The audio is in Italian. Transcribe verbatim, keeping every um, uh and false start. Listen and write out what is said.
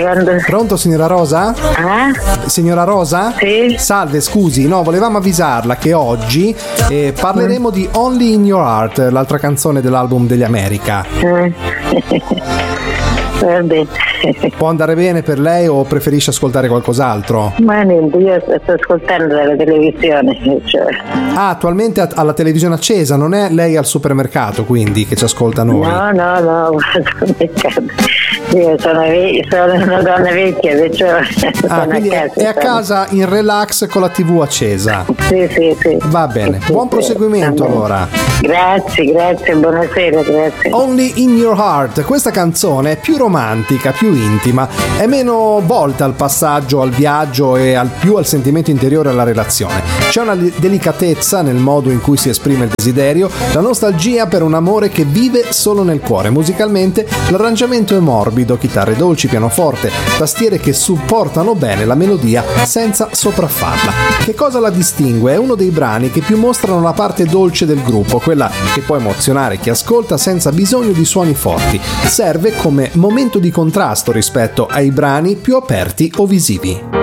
Pronto? Pronto, signora Rosa? Ah? Signora Rosa? Sì. Salve, scusi, no, volevamo avvisarla che oggi eh, parleremo di Only in Your Heart, l'altra canzone dell'album degli America. Mm. Vabbè. Può andare bene per lei o preferisce ascoltare qualcos'altro? Ma niente, io sto ascoltando dalla televisione. Cioè. Ah, attualmente ha ha la televisione accesa, non è lei al supermercato quindi che ci ascolta noi? No, no, no, io sono, ve- sono una donna vecchia, perciò Ah, sono quindi a è, casa. è a casa in relax con la tivù accesa. Sì, sì, sì. Va bene, Sì, buon sì, proseguimento va bene. allora. Grazie, grazie, buonasera, grazie. Only in Your Heart, questa canzone è più romantica, più intima, è meno volta al passaggio, al viaggio e al più al sentimento interiore alla relazione. C'è una li- delicatezza nel modo in cui si esprime il desiderio, la nostalgia per un amore che vive solo nel cuore. Musicalmente l'arrangiamento è morbido, chitarre dolci, pianoforte, tastiere che supportano bene la melodia senza sopraffarla. Che cosa la distingue? È uno dei brani che più mostrano la parte dolce del gruppo, quella che può emozionare chi ascolta senza bisogno di suoni forti. Serve come momento di contrasto rispetto ai brani più aperti o visivi.